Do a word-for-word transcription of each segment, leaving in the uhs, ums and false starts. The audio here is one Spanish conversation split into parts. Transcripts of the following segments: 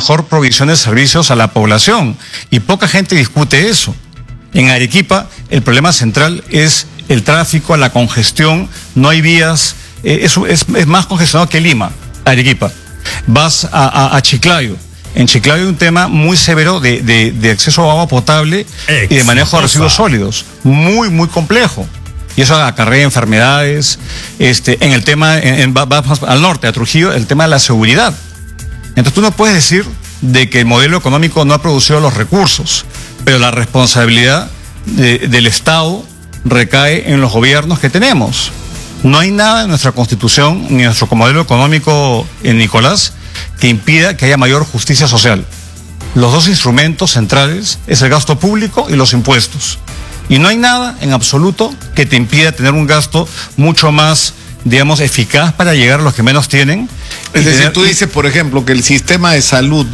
mejor provisión de servicios a la población. Y poca gente discute eso. En Arequipa, el problema central es el tráfico, la congestión, no hay vías, eh, es, es, es más congestionado que Lima, Arequipa. Vas a, a, a Chiclayo. En Chiclayo hay un tema muy severo de, de, de acceso a agua potable Exitosa. y de manejo de residuos sólidos. Muy, muy complejo. Y eso acarrea enfermedades. Este, en el tema, en, en, vas al norte, a Trujillo, el tema de la seguridad. Entonces tú no puedes decir de que el modelo económico no ha producido los recursos, pero la responsabilidad de, del Estado recae en los gobiernos que tenemos. No hay nada en nuestra Constitución ni en nuestro modelo económico, en Nicolás, que impida que haya mayor justicia social. Los dos instrumentos centrales es el gasto público y los impuestos. Y no hay nada en absoluto que te impida tener un gasto mucho más, digamos, eficaz para llegar a los que menos tienen. Es decir, tener... tú dices, por ejemplo, que el sistema de salud...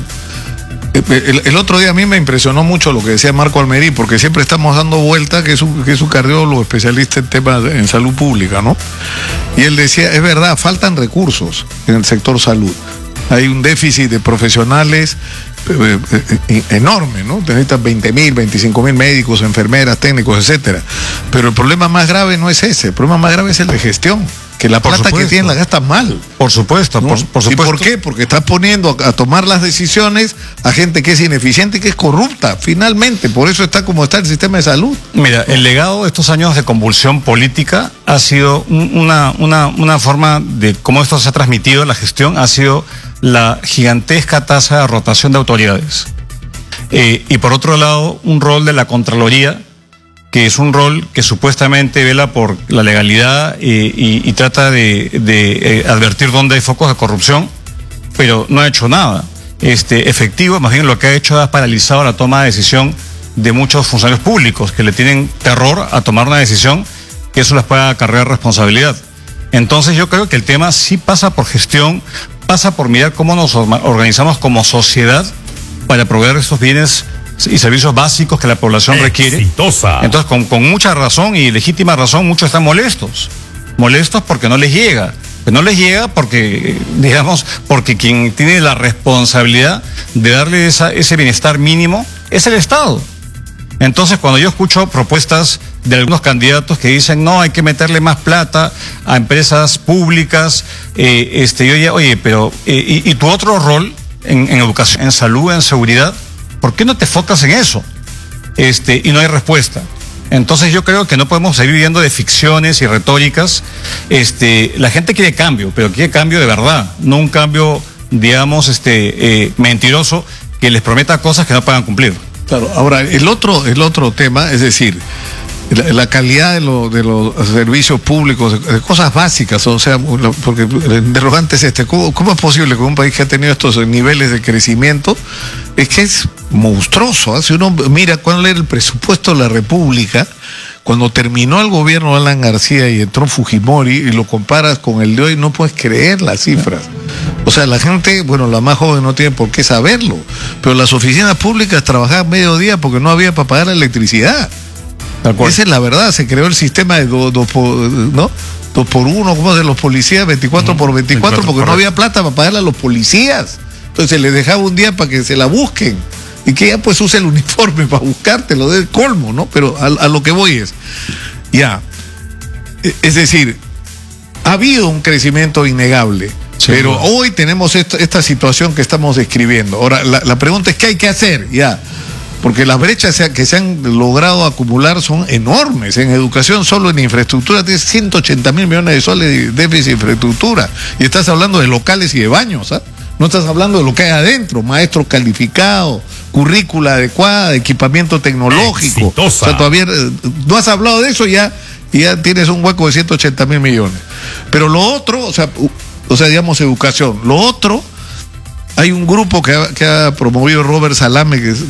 El, el otro día a mí me impresionó mucho lo que decía Marco Almerí, porque siempre estamos dando vuelta, que es un, que es un cardiólogo especialista en temas de, en salud pública, ¿no? Y él decía, es verdad, faltan recursos en el sector salud. Hay un déficit de profesionales eh, eh, enorme, ¿no? Te necesitan veinte mil, veinticinco mil médicos, enfermeras, técnicos, etcétera. Pero el problema más grave no es ese, el problema más grave es el de gestión. Que la plata que tienen la gastan mal. Por supuesto, ¿no? por, por supuesto. ¿Y por qué? Porque estás poniendo a, a tomar las decisiones a gente que es ineficiente y que es corrupta, finalmente. Por eso está como está el sistema de salud. Mira, el legado de estos años de convulsión política ha sido una, una, una forma de cómo esto se ha transmitido, la gestión, ha sido la gigantesca tasa de rotación de autoridades. Eh, y por otro lado, un rol de la Contraloría, que es un rol que supuestamente vela por la legalidad eh, y, y trata de, de eh, advertir dónde hay focos de corrupción, pero no ha hecho nada este, efectivo. Más bien lo que ha hecho es paralizado la toma de decisión de muchos funcionarios públicos que le tienen terror a tomar una decisión que eso les pueda acarrear responsabilidad. Entonces yo creo que el tema sí pasa por gestión, pasa por mirar cómo nos organizamos como sociedad para proveer estos bienes y servicios básicos que la población requiere. Exitosa. Entonces, con, con mucha razón y legítima razón, muchos están molestos. Molestos porque no les llega. Pero no les llega porque, digamos, porque quien tiene la responsabilidad de darle esa, ese bienestar mínimo es el Estado. Entonces, cuando yo escucho propuestas de algunos candidatos que dicen, no, hay que meterle más plata a empresas públicas, eh, este, yo diría, oye, pero, eh, y, y tu otro rol en, en educación, en salud, en seguridad, ¿por qué no te focas en eso? Este, y no hay respuesta. Entonces yo creo que no podemos seguir viviendo de ficciones y retóricas. Este, la gente quiere cambio, pero quiere cambio de verdad, no un cambio, digamos, este, eh, mentiroso que les prometa cosas que no puedan cumplir. Claro, ahora el otro, el otro tema, es decir, la, la calidad de, lo, de los servicios públicos, de, de cosas básicas, o sea, porque el interrogante es este, ¿cómo, cómo es posible que un país que ha tenido estos niveles de crecimiento, es que es monstruoso? ¿eh? Si uno mira cuál era el presupuesto de la República, cuando terminó el gobierno de Alan García y entró Fujimori, y lo comparas con el de hoy, no puedes creer las cifras. O sea, la gente, bueno, la más joven no tiene por qué saberlo, pero las oficinas públicas trabajaban medio día porque no había para pagar la electricidad. Esa es la verdad, se creó el sistema de dos do, do, ¿no? dos por uno, como de los policías, veinticuatro por veinticuatro, porque no había plata para pagarle a los policías. Entonces se les dejaba un día para que se la busquen y que ya pues use el uniforme para buscártelo, del colmo, ¿no? Pero a, a lo que voy es, ya, es decir, ha habido un crecimiento innegable, sí, pero no. Hoy tenemos esta, esta situación que estamos describiendo. Ahora, la, la pregunta es, ¿qué hay que hacer? Ya, porque las brechas que se han logrado acumular son enormes. En educación, solo en infraestructura, tienes ciento ochenta mil millones de soles de déficit de infraestructura. Y estás hablando de locales y de baños, ¿ah? No estás hablando de lo que hay adentro, maestros calificados, currícula adecuada, equipamiento tecnológico. Exitosa. O sea, todavía no has hablado de eso y ya, y ya tienes un hueco de ciento ochenta mil millones. Pero lo otro, o sea, o sea, digamos educación, lo otro... Hay un grupo que ha, que ha promovido Robert Salame, que,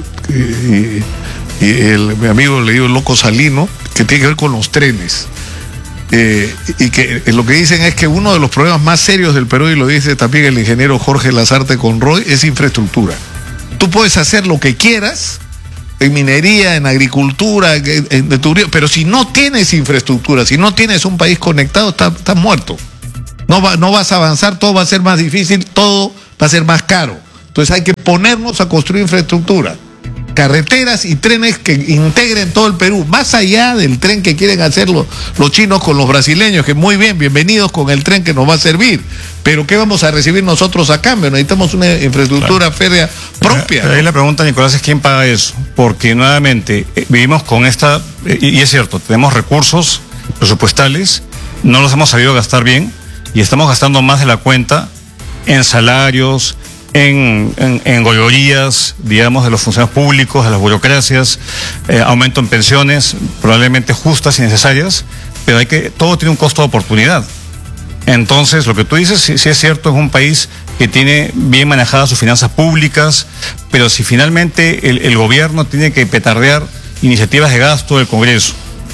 que, y, y el, mi amigo le digo Loco Salino, que tiene que ver con los trenes. Eh, y que eh, lo que dicen es que uno de los problemas más serios del Perú, y lo dice también el ingeniero Jorge Lazarte Conroy, es infraestructura. Tú puedes hacer lo que quieras en minería, en agricultura, en, en, en turismo, pero si no tienes infraestructura, si no tienes un país conectado, estás está muerto. No, va, no vas a avanzar, todo va a ser más difícil, todo va a ser más caro, Entonces hay que ponernos a construir infraestructura, carreteras y trenes que integren todo el Perú, más allá del tren que quieren hacer los, los chinos con los brasileños, que muy bien, bienvenidos con el tren que nos va a servir, pero ¿qué vamos a recibir nosotros a cambio? Necesitamos una infraestructura claro. férrea propia. Pero ahí la pregunta, Nicolás, es quién paga eso, porque nuevamente eh, vivimos con esta, eh, y es cierto, tenemos recursos presupuestales, no los hemos sabido gastar bien, y estamos gastando más de la cuenta en salarios, en, en, en gollerías, digamos, de los funcionarios públicos, de las burocracias, eh, aumento en pensiones, probablemente justas y necesarias, pero hay que, todo tiene un costo de oportunidad. Entonces, lo que tú dices, sí, sí es cierto, es un país que tiene bien manejadas sus finanzas públicas, pero si finalmente el, el gobierno tiene que petardear iniciativas de gasto del Congreso,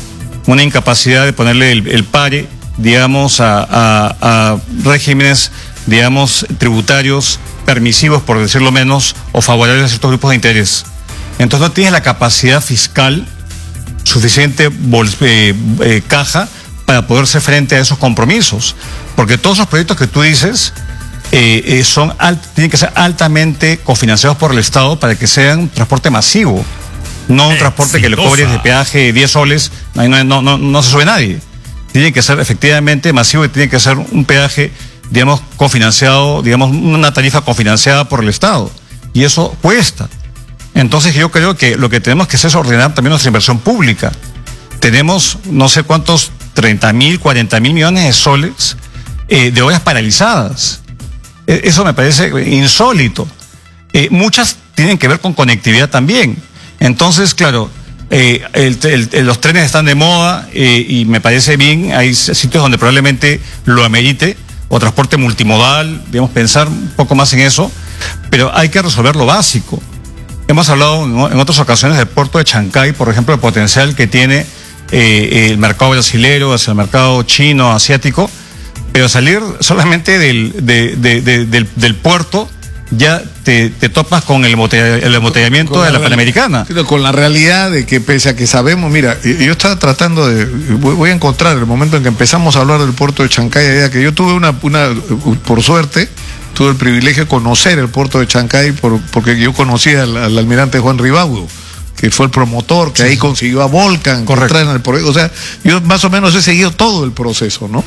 una incapacidad de ponerle el, el pare, digamos, a, a, a regímenes, digamos, tributarios permisivos, por decirlo menos, o favorables a ciertos grupos de interés. Entonces no tienes la capacidad fiscal suficiente, bols, eh, eh, caja, para poder hacer frente a esos compromisos. Porque todos esos proyectos que tú dices eh, eh, son alt, tienen que ser altamente cofinanciados por el Estado para que sean un transporte masivo, no un transporte Exitosa. que le cobres de peaje diez soles, no, no, no, no se sube nadie. Tiene que ser efectivamente masivo y tiene que ser un peaje, digamos, cofinanciado, digamos, una tarifa cofinanciada por el Estado. Y eso cuesta. Entonces yo creo que lo que tenemos que hacer es ordenar también nuestra inversión pública. Tenemos no sé cuántos, treinta mil, cuarenta mil millones de soles eh, de obras paralizadas. Eh, eso me parece insólito. Eh, muchas tienen que ver con conectividad también. Entonces, claro, eh, el, el, el, los trenes están de moda eh, y me parece bien, hay sitios donde probablemente lo amerite, o transporte multimodal, digamos, pensar un poco más en eso, pero hay que resolver lo básico. Hemos hablado en, en otras ocasiones del puerto de Chancay, por ejemplo, el potencial que tiene eh, el mercado brasilero hacia el mercado chino, asiático, pero salir solamente del, de, de, de, del, del puerto ya te, te topas con el, embotell el embotellamiento con de la, la Panamericana. Con la realidad de que pese a que sabemos, mira, yo estaba tratando de, voy a encontrar el momento en que empezamos a hablar del puerto de Chancay, que yo tuve una, una por suerte, tuve el privilegio de conocer el puerto de Chancay por, porque yo conocí al, al almirante Juan Ribaudo, que fue el promotor, que sí, ahí consiguió a Volcan, correcto, en el proyecto. O sea, yo más o menos he seguido todo el proceso, ¿no?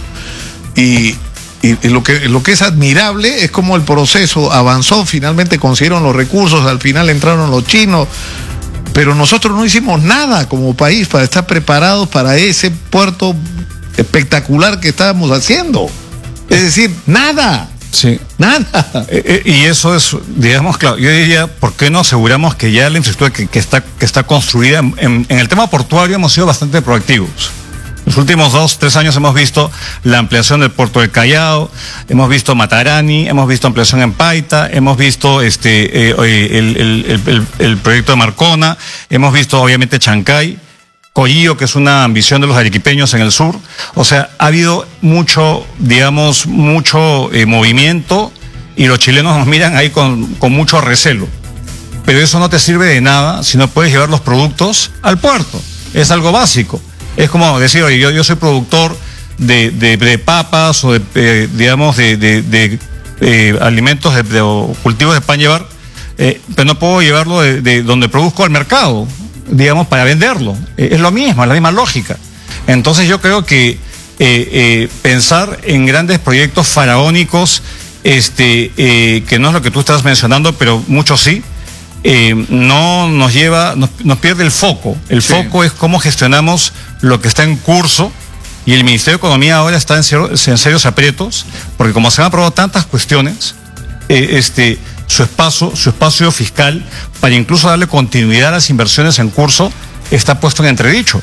Y Y, y lo que lo que es admirable es cómo el proceso avanzó, finalmente consiguieron los recursos, al final entraron los chinos, pero nosotros no hicimos nada como país para estar preparados para ese puerto espectacular que estábamos haciendo. Es decir, nada. Sí. Nada. Eh, eh, y eso es, digamos, claro, yo diría, ¿por qué no aseguramos que ya la infraestructura que, que, está, que está construida, en, en el tema portuario hemos sido bastante proactivos? Los últimos dos, tres años hemos visto la ampliación del puerto del Callao, hemos visto Matarani, hemos visto ampliación en Paita, hemos visto este eh, el, el, el, el, el proyecto de Marcona, hemos visto obviamente Chancay, Corillo, que es una ambición de los arequipeños en el sur. O sea, ha habido mucho, digamos, mucho eh, movimiento y los chilenos nos miran ahí con, con mucho recelo. Pero eso no te sirve de nada si no puedes llevar los productos al puerto. Es algo básico. Es como decir, oye, yo, yo soy productor de, de, de papas o de, eh, digamos, de, de, de eh, alimentos de, de, o cultivos de pan llevar, eh, pero no puedo llevarlo de, de donde produzco al mercado, digamos, para venderlo. Eh, es lo mismo, es la misma lógica. Entonces yo creo que eh, eh, pensar en grandes proyectos faraónicos, este, eh, que no es lo que tú estás mencionando, pero muchos sí, Eh, no nos lleva, nos, nos pierde el foco. El sí. foco es cómo gestionamos lo que está en curso, y el Ministerio de Economía ahora está en, cero, en serios aprietos, porque como se han aprobado tantas cuestiones, eh, este, su espacio, su espacio fiscal para incluso darle continuidad a las inversiones en curso está puesto en entredicho.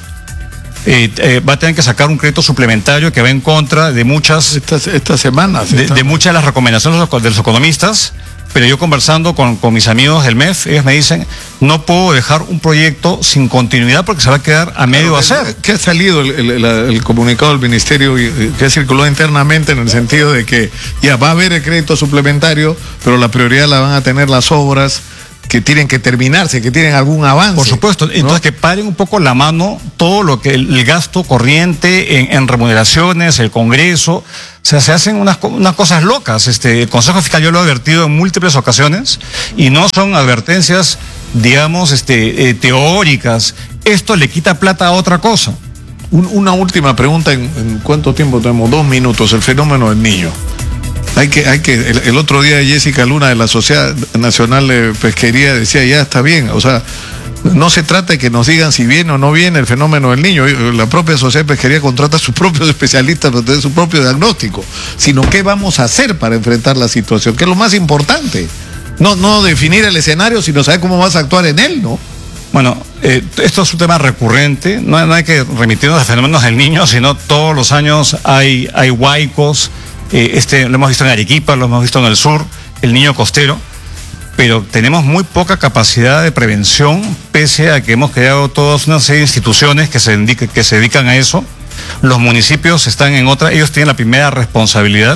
Eh, eh, va a tener que sacar un crédito suplementario que va en contra de muchas estas, estas semanas de, de muchas de las recomendaciones de los economistas. Pero yo conversando con, con mis amigos del M E F, ellos me dicen, no puedo dejar un proyecto sin continuidad porque se va a quedar a medio hacer. ¿Qué ha salido el, el, el comunicado del Ministerio que circuló internamente en el sentido de que ya va a haber el crédito suplementario, pero la prioridad la van a tener las obras que tienen que terminarse, que tienen algún avance. Por supuesto, entonces, ¿no?, que paren un poco la mano todo lo que el, el gasto corriente en, en remuneraciones, el Congreso, o sea, se hacen unas, unas cosas locas. Este, el Consejo Fiscal yo lo he advertido en múltiples ocasiones y no son advertencias, digamos, este, eh, teóricas. Esto le quita plata a otra cosa. Un, una última pregunta, ¿en, en cuánto tiempo tenemos? Dos minutos, el fenómeno del niño. Hay que, hay que, el, el otro día Jessica Luna de la Sociedad Nacional de Pesquería decía, ya está bien, o sea, no se trata de que nos digan si viene o no viene el fenómeno del niño. La propia Sociedad de Pesquería contrata a sus propios especialistas para tener su propio diagnóstico, sino qué vamos a hacer para enfrentar la situación, que es lo más importante. No, no definir el escenario, sino saber cómo vas a actuar en él, ¿no? Bueno, eh, esto es un tema recurrente, no, no hay que remitirnos a fenómenos del niño, sino todos los años hay, hay huaicos, eh, este, lo hemos visto en Arequipa, lo hemos visto en el sur, el niño costero, pero tenemos muy poca capacidad de prevención, pese a que hemos creado todas una serie de instituciones que se, indica, que se dedican a eso. Los municipios están en otra, ellos tienen la primera responsabilidad,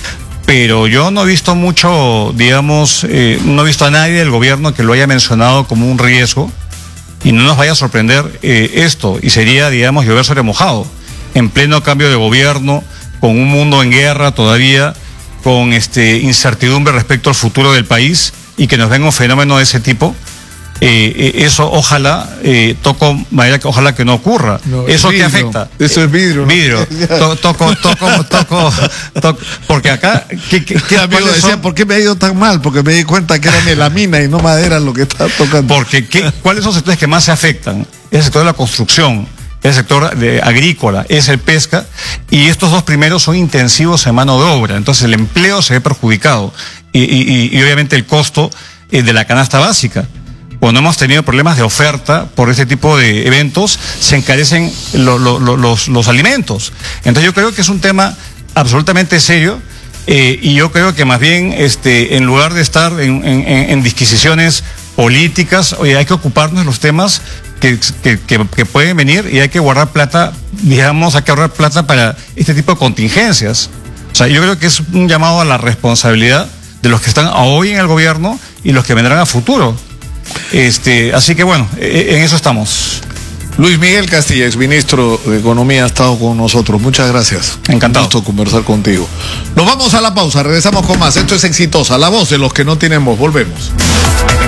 pero yo no he visto mucho, digamos, eh, no he visto a nadie del gobierno que lo haya mencionado como un riesgo, y no nos vaya a sorprender eh, esto, y sería, digamos, llover sobre mojado, en pleno cambio de gobierno, con un mundo en guerra todavía, con este, incertidumbre respecto al futuro del país, y que nos venga un fenómeno de ese tipo. Eh, eh, eso ojalá, eh, toco manera que ojalá que no ocurra. No, ¿Eso vidrio, qué afecta? Eso es vidrio. ¿No? Vidrio. To, toco, toco, toco, toco, porque acá, ¿qué, qué, qué amigo decía, son? ¿Por qué me ha ido tan mal? Porque me di cuenta que era melamina y no madera lo que estaba tocando. Porque, ¿qué, ¿cuáles son los sectores que más se afectan? El sector de la construcción, el sector de agrícola, es el pesca, y estos dos primeros son intensivos en mano de obra, entonces el empleo se ve perjudicado, y, y, y obviamente el costo eh, de la canasta básica. Cuando hemos tenido problemas de oferta por este tipo de eventos, se encarecen lo, lo, lo, los, los alimentos. Entonces yo creo que es un tema absolutamente serio, eh, y yo creo que más bien, este, en lugar de estar en, en, en disquisiciones políticas, oye, hay que ocuparnos de los temas que, que, que, que pueden venir, y hay que guardar plata, digamos, hay que ahorrar plata para este tipo de contingencias. O sea, yo creo que es un llamado a la responsabilidad de los que están hoy en el gobierno y los que vendrán a futuro. Este, así que bueno, en eso estamos. Luis Miguel Castilla, exministro de Economía, ha estado con nosotros. Muchas gracias. Encantado. Un gusto conversar contigo. Nos vamos a la pausa, regresamos con más. Esto es Exitosa, la voz de los que no tienen voz. Volvemos.